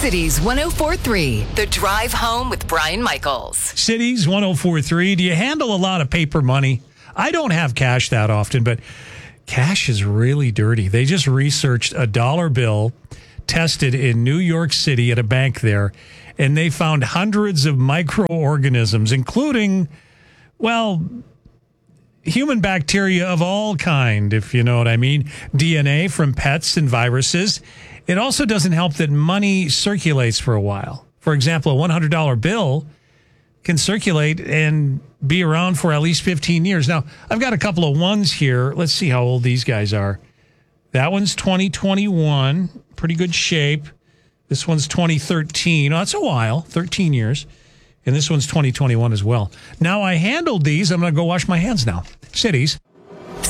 Cities 104.3, The Drive Home with Brian Michaels. Cities 104.3. Do you handle a lot of paper money? I don't have cash that often, but cash is really dirty. They just researched a dollar bill tested in New York City at a bank there, and they found hundreds of microorganisms, including, well, human bacteria of all kind, if you know what I mean, DNA from pets and viruses. It also doesn't help that money circulates for a while. For example, a $100 bill can circulate and be around for at least 15 years. Now, I've got a couple of ones here. Let's see how old these guys are. That one's 2021, pretty good shape. This one's 2013. Oh, that's a while, 13 years. And this one's 2021 as well. Now, I handled these. I'm going to go wash my hands now. Cities.